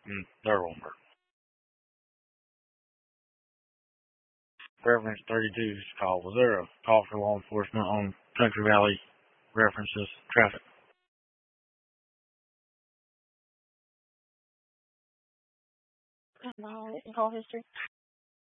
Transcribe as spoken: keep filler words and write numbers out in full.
Mm, there won't work. Reference thirty-two is call. Was there a call for law enforcement on Country Valley references traffic? No, it's in call history.